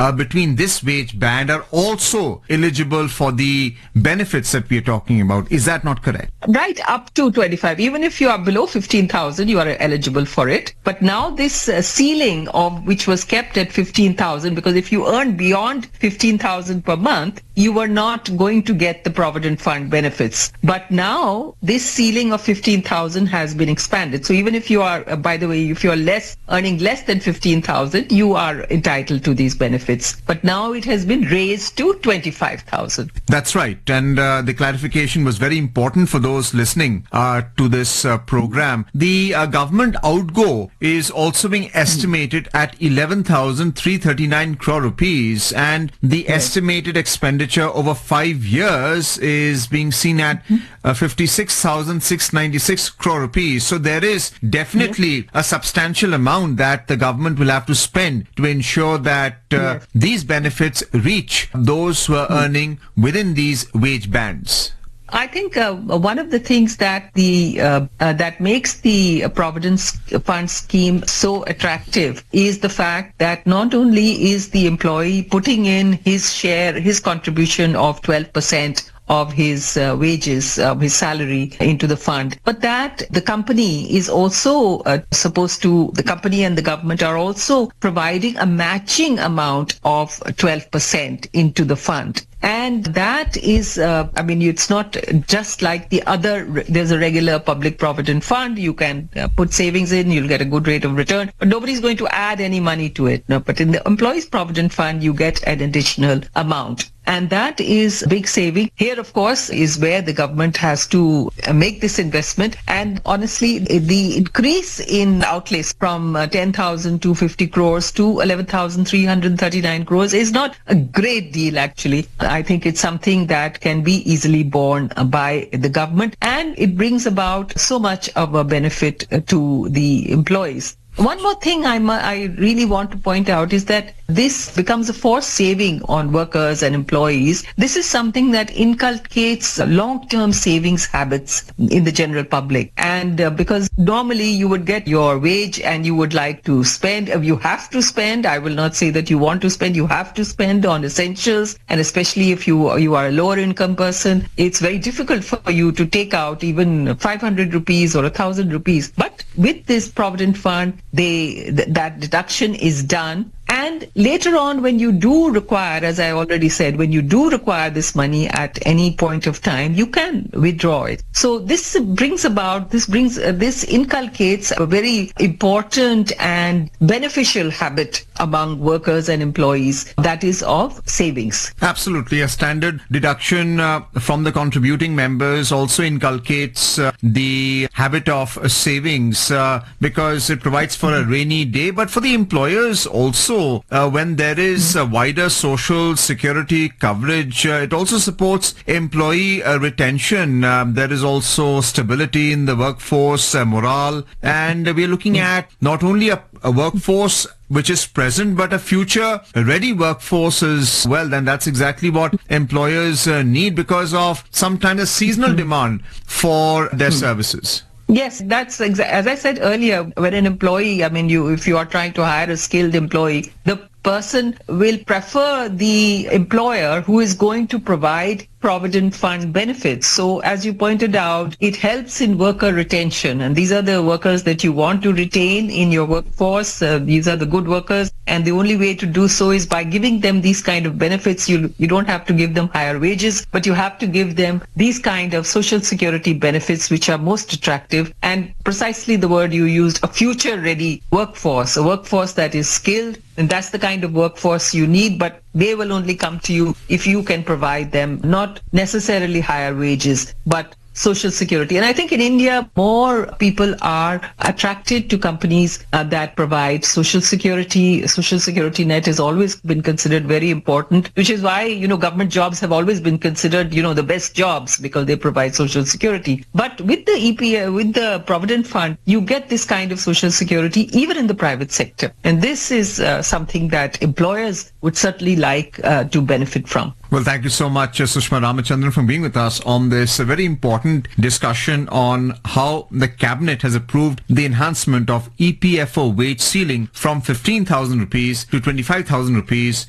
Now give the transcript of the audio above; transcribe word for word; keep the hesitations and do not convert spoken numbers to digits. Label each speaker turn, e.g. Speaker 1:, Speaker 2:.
Speaker 1: uh, between this wage band are also eligible for the benefits that we are talking about. Is that not correct?
Speaker 2: Right, up to twenty-five. Even if you are below fifteen thousand, you are eligible for it. But now this uh, ceiling of which was kept at fifteen thousand, because if you earn beyond fifteen thousand per month, you were not going to get the Provident Fund benefits. But now this ceiling of fifteen thousand has been expanded. So even if you are, uh, by the way, if you are less earning less than fifteen thousand, you are entitled to these benefits. But now it has been raised to twenty-five thousand.
Speaker 1: That's right. And uh, the clarification was very important for those listening uh, to this uh, program. The uh, government outgo is also being estimated at eleven thousand three hundred thirty-nine crore rupees, and the yes. estimated expenditure over five years is being seen at uh, fifty-six thousand six hundred ninety-six crore rupees. So there is definitely yes. a substantial amount that the government will have to spend to ensure that uh, yes. these benefits reach those who are mm. earning within these wage bands.
Speaker 2: I think uh, one of the things that the uh, uh, that makes the Provident Fund scheme so attractive is the fact that not only is the employee putting in his share, his contribution of twelve percent of his uh, wages, of his salary into the fund, but that the company is also uh, supposed to, the company and the government are also providing a matching amount of twelve percent into the fund. And that is, uh, I mean, it's not just like the other, there's a regular public provident fund. You can uh, put savings in, you'll get a good rate of return, but nobody's going to add any money to it. No, but in the employees provident fund, you get an additional amount. And that is big saving. Here, of course, is where the government has to make this investment. And honestly, the increase in outlays from uh, ten thousand two hundred fifty crores to eleven thousand three hundred thirty-nine crores is not a great deal, actually. I think it's something that can be easily borne by the government, and it brings about so much of a benefit to the employees. One more thing I'm, I really want to point out is that this becomes a forced saving on workers and employees. This is something that inculcates long-term savings habits in the general public. And uh, because normally you would get your wage and you would like to spend, uh, you have to spend, I will not say that you want to spend, you have to spend on essentials. And especially if you, you are a lower income person, it's very difficult for you to take out even five hundred rupees or one thousand rupees. But with this Provident Fund, they th- that deduction is done. And later on, when you do require, as I already said, when you do require this money at any point of time, you can withdraw it. So this brings about, this brings, uh, this inculcates a very important and beneficial habit among workers and employees, that is of savings.
Speaker 1: Absolutely. A standard deduction uh, from the contributing members also inculcates uh, the habit of uh, savings uh, because it provides for a rainy day, but for the employers also, Uh, when there is a wider social security coverage, uh, it also supports employee uh, retention. Um, there is also stability in the workforce, uh, morale, and we are looking at not only a, a workforce which is present, but a future ready workforce as well. And that's exactly what employers uh, need because of sometimes a seasonal demand for their services.
Speaker 2: Yes, that's exa- as I said earlier, when an employee, I mean, you if you are trying to hire a skilled employee, the person will prefer the employer who is going to provide Provident Fund benefits. So as you pointed out, it helps in worker retention. And these are the workers that you want to retain in your workforce. Uh, these are the good workers. And the only way to do so is by giving them these kind of benefits. You, you don't have to give them higher wages, but you have to give them these kind of social security benefits, which are most attractive. And precisely the word you used, a future ready workforce, a workforce that is skilled. And that's the kind of workforce you need, but they will only come to you if you can provide them not necessarily higher wages, but social security. And I think in India, more people are attracted to companies uh, that provide social security. Social security net has always been considered very important, which is why, you know, government jobs have always been considered, you know, the best jobs because they provide social security. But with the E P A, with the Provident Fund, you get this kind of social security even in the private sector. And this is uh, something that employers would certainly like uh, to benefit from.
Speaker 1: Well, thank you so much, uh, Sushma Ramachandran, for being with us on this uh, very important discussion on how the Cabinet has approved the enhancement of E P F O wage ceiling from fifteen thousand rupees to twenty-five thousand rupees